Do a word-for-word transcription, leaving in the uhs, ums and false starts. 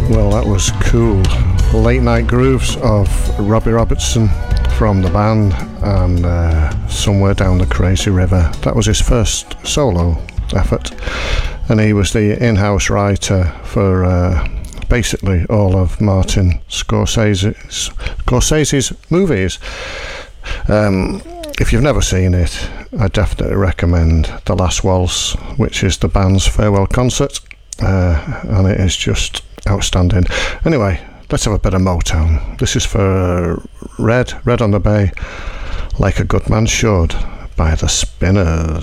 Well, that was cool. Late Night Grooves of Robbie Robertson from the band, and uh, Somewhere Down the Crazy River. That was his first solo effort, and he was the in-house writer for uh, basically all of Martin Scorsese's, Scorsese's movies. Um, if you've never seen it, I definitely recommend The Last Waltz, which is the band's farewell concert, uh, and it is just outstanding. Anyway, let's have a bit of Motown. This is for Red, Red on the Bay, Like a Good Man Should, by the Spinners.